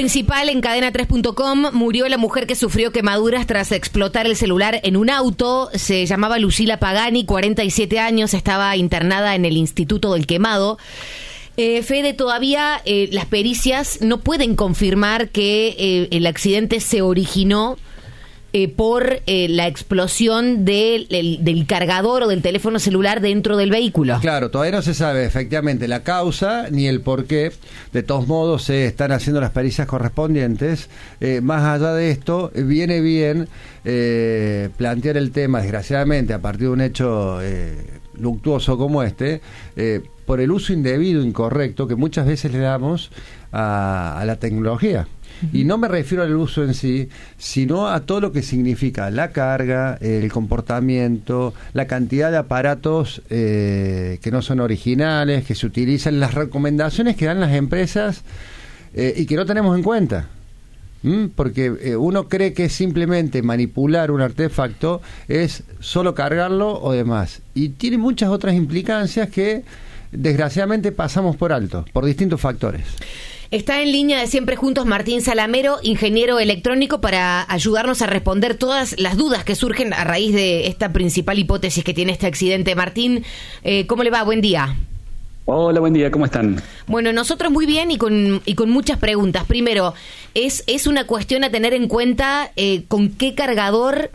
principal en cadena3.com. Murió la mujer que sufrió quemaduras tras explotar el celular en un auto. Se llamaba Lucila Pagani, 47 años, estaba internada en el Instituto del Quemado. Fede, todavía las pericias no pueden confirmar que el accidente se originó por la explosión del cargador o del teléfono celular dentro del vehículo. Claro, todavía no se sabe efectivamente la causa ni el porqué. De todos modos, se están haciendo las pericias correspondientes. Más allá de esto, viene bien plantear el tema, desgraciadamente, a partir de un hecho luctuoso como este, por el uso indebido, incorrecto, que muchas veces le damos a la tecnología. Y no me refiero al uso en sí, sino a todo lo que significa la carga, el comportamiento, la cantidad de aparatos que no son originales, que se utilizan, las recomendaciones que dan las empresas y que no tenemos en cuenta. Porque uno cree que simplemente manipular un artefacto es solo cargarlo o demás. Y tiene muchas otras implicancias que desgraciadamente pasamos por alto, por distintos factores. Está en línea de Siempre Juntos Martín Salamero, ingeniero electrónico, para ayudarnos a responder todas las dudas que surgen a raíz de esta principal hipótesis que tiene este accidente. Martín, ¿cómo le va? Buen día. Hola, buen día, ¿cómo están? Bueno, nosotros muy bien y con muchas preguntas. Primero, ¿es una cuestión a tener en cuenta con qué cargador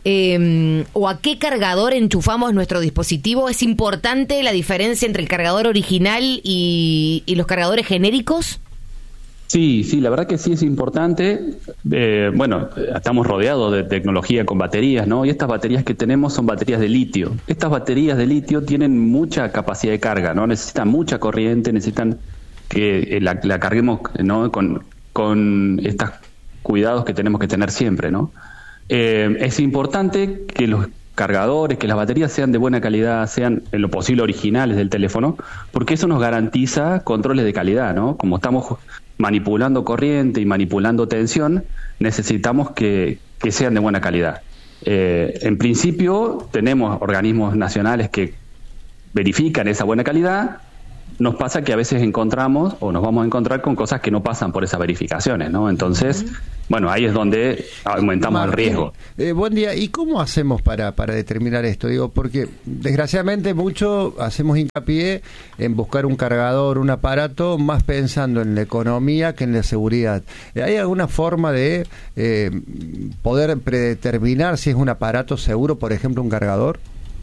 o a qué cargador enchufamos nuestro dispositivo? ¿Es importante la diferencia entre el cargador original y los cargadores genéricos? Sí, la verdad que sí es importante. Bueno, estamos rodeados de tecnología con baterías, ¿no? Y estas baterías que tenemos son baterías de litio. Estas baterías de litio tienen mucha capacidad de carga, ¿no? Necesitan mucha corriente, necesitan que la carguemos, ¿no? Con estos cuidados que tenemos que tener siempre, ¿no? Es importante que los cargadores, que las baterías sean de buena calidad, sean en lo posible originales del teléfono, porque eso nos garantiza controles de calidad, ¿no? Como estamos manipulando corriente y manipulando tensión, necesitamos que sean de buena calidad. En principio, tenemos organismos nacionales que verifican esa buena calidad. Nos pasa que a veces encontramos o nos vamos a encontrar con cosas que no pasan por esas verificaciones, ¿no? Entonces, bueno, ahí es donde aumentamos el riesgo. Buen día. ¿Y cómo hacemos para determinar esto? Digo, porque desgraciadamente mucho hacemos hincapié en buscar un cargador, un aparato, más pensando en la economía que en la seguridad. ¿Hay alguna forma de poder predeterminar si es un aparato seguro, por ejemplo, un cargador?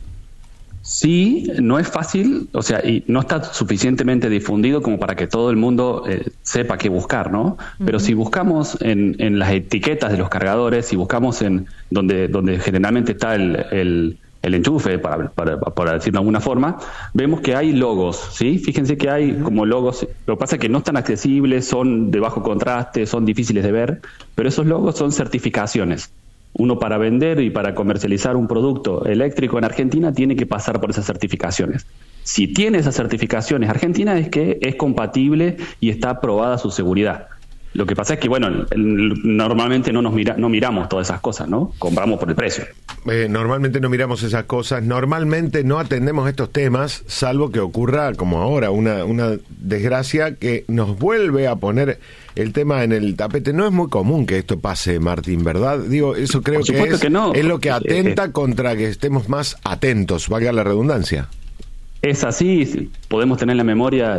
Sí, no es fácil, o sea, y no está suficientemente difundido como para que todo el mundo sepa qué buscar, ¿no? Pero si buscamos en las etiquetas de los cargadores, si buscamos en donde generalmente está el enchufe, para decirlo de alguna forma, vemos que hay logos, ¿sí? Fíjense que hay como logos, lo que pasa es que no están accesibles, son de bajo contraste, son difíciles de ver, pero esos logos son certificaciones. Uno, para vender y para comercializar un producto eléctrico en Argentina, tiene que pasar por esas certificaciones. Si tiene esas certificaciones Argentina, es que es compatible y está aprobada su seguridad. Lo que pasa es que, bueno, normalmente no miramos todas esas cosas, ¿no? Compramos por el precio. Normalmente no miramos esas cosas, normalmente no atendemos estos temas, salvo que ocurra, como ahora, una desgracia que nos vuelve a poner el tema en el tapete. No es muy común que esto pase, Martín, ¿verdad? Digo, eso creo que no. Es lo que atenta contra que estemos más atentos, valga la redundancia. Es así, podemos tener en la memoria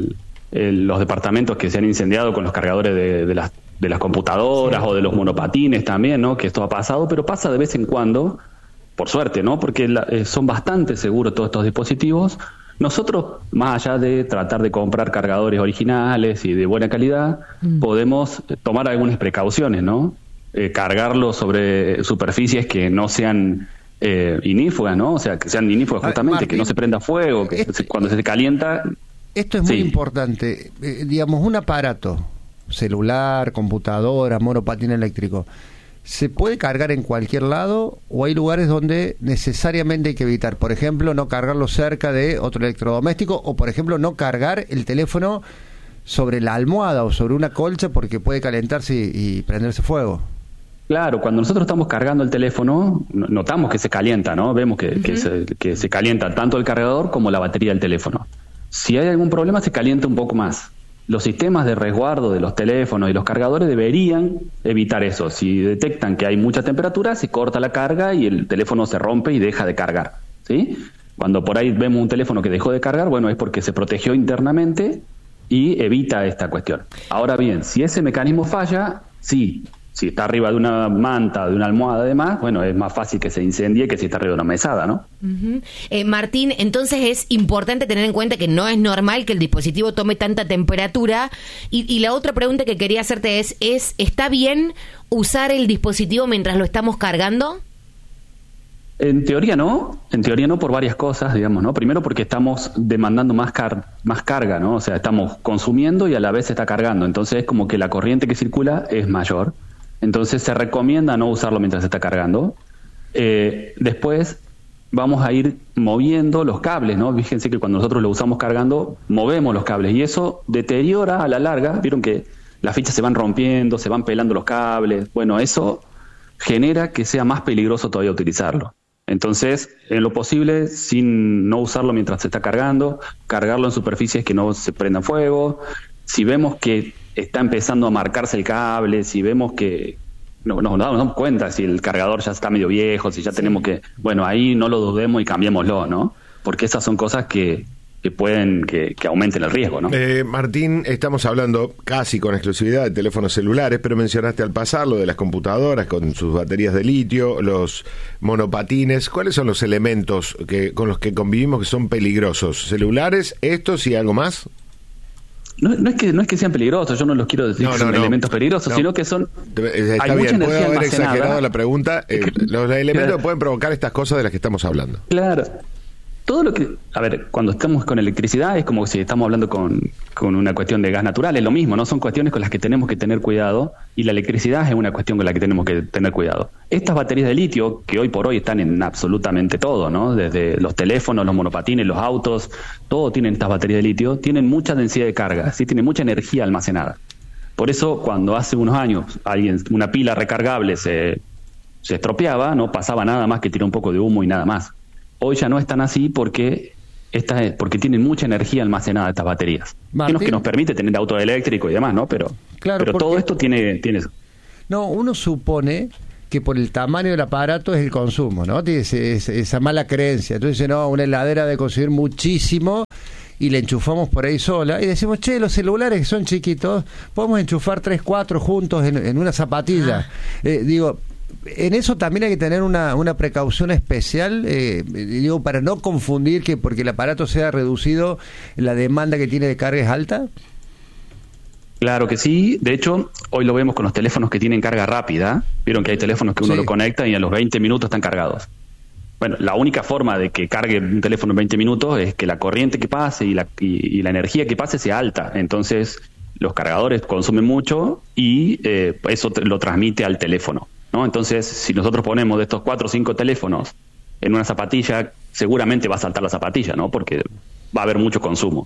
los departamentos que se han incendiado con los cargadores de las computadoras, sí, o de los monopatines también, ¿no? Que esto ha pasado, pero pasa de vez en cuando, por suerte, ¿no? Porque son bastante seguros todos estos dispositivos. Nosotros, más allá de tratar de comprar cargadores originales y de buena calidad, podemos tomar algunas precauciones, ¿no? Cargarlos sobre superficies que no sean inífugas, ¿no? O sea, que sean inífugas justamente, Martín, que no se prenda fuego, que cuando se calienta... Esto es muy importante. Digamos, un aparato, celular, computadora, monopatín eléctrico, ¿se puede cargar en cualquier lado o hay lugares donde necesariamente hay que evitar? Por ejemplo, no cargarlo cerca de otro electrodoméstico o, por ejemplo, no cargar el teléfono sobre la almohada o sobre una colcha porque puede calentarse y prenderse fuego. Claro, cuando nosotros estamos cargando el teléfono, notamos que se calienta, ¿no? Vemos que se calienta tanto el cargador como la batería del teléfono. Si hay algún problema, se calienta un poco más. los sistemas de resguardo de los teléfonos y los cargadores deberían evitar eso. Si detectan que hay mucha temperatura, se corta la carga y el teléfono se rompe y deja de cargar, ¿sí? Cuando por ahí vemos un teléfono que dejó de cargar, bueno, es porque se protegió internamente y evita esta cuestión. Ahora bien, si ese mecanismo falla, sí. Si está arriba de una manta, de una almohada además, bueno, es más fácil que se incendie que si está arriba de una mesada, ¿no? Martín, entonces es importante tener en cuenta que no es normal que el dispositivo tome tanta temperatura. Y la otra pregunta que quería hacerte es ¿está bien usar el dispositivo mientras lo estamos cargando? En teoría no por varias cosas, digamos, ¿no? Primero porque estamos demandando más carga, ¿no? O sea, estamos consumiendo y a la vez se está cargando, entonces es como que la corriente que circula es mayor. Entonces se recomienda no usarlo mientras se está cargando. Después vamos a ir moviendo los cables, ¿no? Fíjense que cuando nosotros lo usamos cargando, movemos los cables y eso deteriora a la larga. Vieron que las fichas se van rompiendo, se van pelando los cables. Bueno, eso genera que sea más peligroso todavía utilizarlo. Entonces, en lo posible, sin no usarlo mientras se está cargando, cargarlo en superficies que no se prendan fuego. Si vemos que está empezando a marcarse el cable, si vemos que nos damos cuenta si el cargador ya está medio viejo, si ya tenemos que... Bueno, ahí no lo dudemos y cambiémoslo, ¿no? Porque esas son cosas que pueden que aumenten el riesgo, ¿no? Martín, estamos hablando casi con exclusividad de teléfonos celulares, pero mencionaste al pasar lo de las computadoras con sus baterías de litio, los monopatines. ¿Cuáles son los elementos con los que convivimos que son peligrosos? ¿Celulares, estos y algo más? No es que sean peligrosos, yo no los quiero decir que son elementos peligrosos, sino que son... Está hay bien, mucha puedo energía haber almacenada. exagerado la pregunta. Los elementos Claro. que pueden provocar estas cosas de las que estamos hablando. Claro. Todo lo que... A ver, cuando estamos con electricidad es como si estamos hablando con una cuestión de gas natural, es lo mismo, ¿no? Son cuestiones con las que tenemos que tener cuidado y la electricidad es una cuestión con la que tenemos que tener cuidado. Estas baterías de litio, que hoy por hoy están en absolutamente todo, ¿no? Desde los teléfonos, los monopatines, los autos, todo tienen estas baterías de litio, tienen mucha densidad de carga, ¿sí? Tienen mucha energía almacenada. Por eso, cuando hace unos años una pila recargable se estropeaba, no pasaba nada más que tirar un poco de humo y nada más. Hoy ya no es tan así porque tienen mucha energía almacenada estas baterías. Que nos permite tener auto eléctrico y demás, ¿no? Pero todo esto tiene eso. No, uno supone que por el tamaño del aparato es el consumo, ¿no? Tiene esa mala creencia. Entonces, no, una heladera debe consumir muchísimo y le enchufamos por ahí sola y decimos, che, los celulares que son chiquitos, podemos enchufar 3, 4 juntos en una zapatilla. En eso también hay que tener una precaución especial, para no confundir que porque el aparato sea reducido, la demanda que tiene de carga es alta. Claro que sí. De hecho, hoy lo vemos con los teléfonos que tienen carga rápida. Vieron que hay teléfonos que uno lo conecta y a los 20 minutos están cargados. Bueno, la única forma de que cargue un teléfono en 20 minutos es que la corriente que pase y la energía que pase sea alta. Entonces, los cargadores consumen mucho y eso lo transmite al teléfono, ¿no? Entonces, si nosotros ponemos de estos 4 o 5 teléfonos en una zapatilla, seguramente va a saltar la zapatilla, ¿no? Porque va a haber mucho consumo.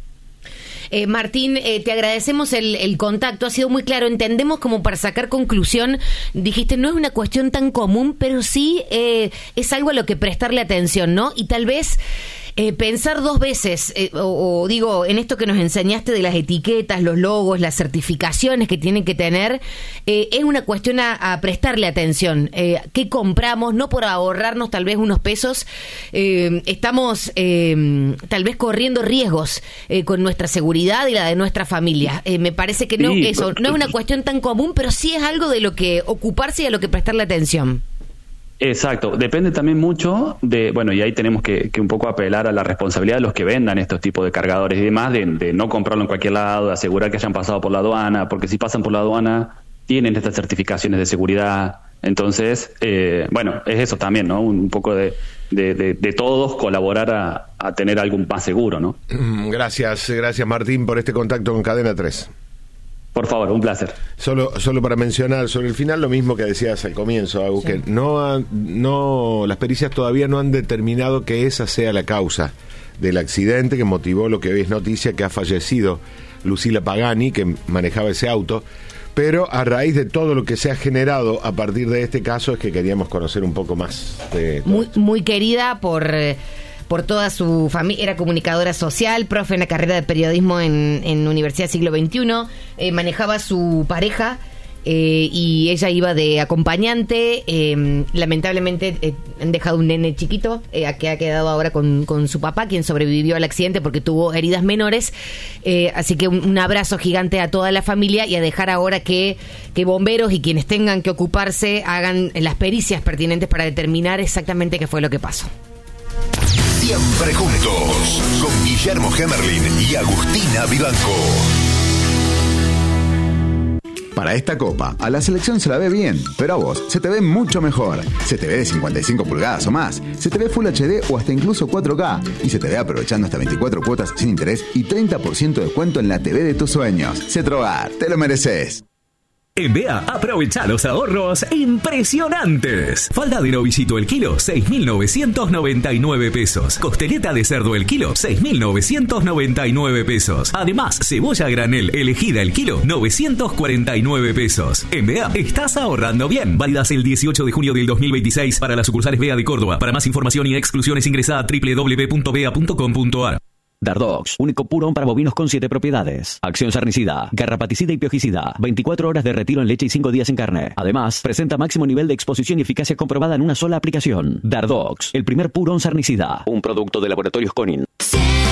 Martín, te agradecemos el contacto, ha sido muy claro, entendemos como para sacar conclusión, dijiste, no es una cuestión tan común, pero sí es algo a lo que prestarle atención, ¿no? Y tal vez pensar 2 veces, digo, en esto que nos enseñaste de las etiquetas, los logos, las certificaciones que tienen que tener, es una cuestión a prestarle atención. ¿Qué compramos? No por ahorrarnos tal vez unos pesos, estamos tal vez corriendo riesgos con nuestra seguridad y la de nuestra familia. Me parece que no es una cuestión tan común, pero sí es algo de lo que ocuparse y a lo que prestarle atención. Exacto, depende también mucho de, bueno, y ahí tenemos que un poco apelar a la responsabilidad de los que vendan estos tipos de cargadores y demás, de no comprarlo en cualquier lado, de asegurar que hayan pasado por la aduana, porque si pasan por la aduana tienen estas certificaciones de seguridad. Entonces, bueno, es eso también, ¿no? Un poco de todos colaborar a tener algo más seguro, ¿no? Gracias Martín por este contacto con Cadena 3. Por favor, un placer. Solo para mencionar sobre el final lo mismo que decías al comienzo, Agus, que las pericias todavía no han determinado que esa sea la causa del accidente que motivó lo que hoy es noticia, que ha fallecido Lucila Pagani, que manejaba ese auto. Pero a raíz de todo lo que se ha generado a partir de este caso es que queríamos conocer un poco más de todo. Muy querida por por toda su familia. Era comunicadora social, profe en la carrera de periodismo en Universidad Siglo XXI. Manejaba a su pareja. Y ella iba de acompañante. Lamentablemente han dejado un nene chiquito que ha quedado ahora con su papá, quien sobrevivió al accidente porque tuvo heridas menores. Así que un abrazo gigante a toda la familia, y a dejar ahora que bomberos y quienes tengan que ocuparse hagan las pericias pertinentes para determinar exactamente qué fue lo que pasó. Siempre juntos, con Guillermo Hemerling y Agustina Vivanco. Para esta copa, a la selección se la ve bien, pero a vos se te ve mucho mejor. Se te ve de 55 pulgadas o más, se te ve Full HD o hasta incluso 4K, y se te ve aprovechando hasta 24 cuotas sin interés y 30% de descuento en la TV de tus sueños. Cetrogar, te lo mereces. En BEA, aprovecha los ahorros impresionantes. Falda de novillito el kilo, 6.999 pesos. Costeleta de cerdo el kilo, 6.999 pesos. Además, cebolla granel elegida el kilo, 949 pesos. En BEA, estás ahorrando bien. Válidas el 18 de junio del 2026 para las sucursales BEA de Córdoba. Para más información y exclusiones ingresa a www.bea.com.ar. Dardox, único purón para bovinos con 7 propiedades. Acción sarnicida, garrapaticida y piojicida. 24 horas de retiro en leche y 5 días en carne. Además, presenta máximo nivel de exposición y eficacia comprobada en una sola aplicación. Dardox, el primer purón sarnicida. Un producto de Laboratorios Conin.